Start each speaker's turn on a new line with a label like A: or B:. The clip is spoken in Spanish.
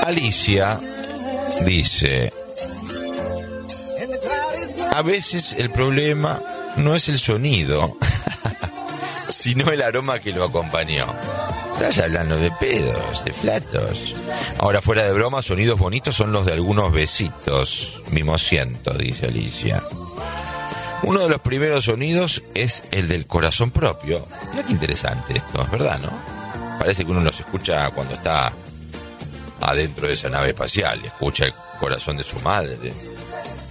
A: Alicia dice: a veces el problema no es el sonido, sino el aroma que lo acompañó. Estás hablando de pedos, de flatos. Ahora, fuera de broma, sonidos bonitos son los de algunos besitos mimosientos, dice Alicia. Uno de los primeros sonidos es el del corazón propio. Mira qué interesante esto, es verdad, ¿no? Parece que uno los escucha cuando está adentro de esa nave espacial, escucha el corazón de su madre,